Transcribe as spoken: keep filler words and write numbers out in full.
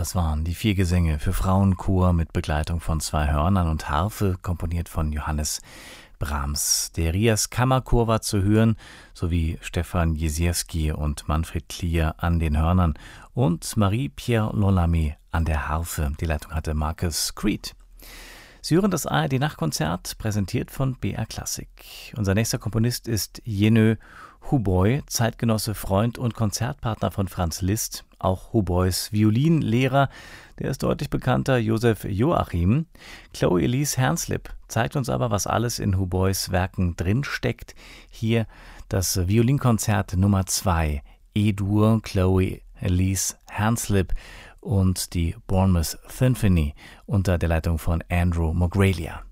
Das waren die vier Gesänge für Frauenchor mit Begleitung von zwei Hörnern und Harfe, komponiert von Johannes Brahms. Der Rias Kammerchor war zu hören, sowie Stefan Jesiewski und Manfred Klier an den Hörnern und Marie-Pierre Lollamé an der Harfe. Die Leitung hatte Marcus Creed. Sie hören das A R D-Nachtkonzert, präsentiert von B R Klassik. Unser nächster Komponist ist Jenö Huboi, Zeitgenosse, Freund und Konzertpartner von Franz Liszt, auch Hubois Violinlehrer. Der ist deutlich bekannter Josef Joachim. Chloe Elise Hernslip zeigt uns aber, was alles in Hubois Werken drinsteckt. Hier das Violinkonzert Nummer zwei, E-Dur, Chloe Elise Hernslip und die Bournemouth Symphony unter der Leitung von Andrew Mogrelia.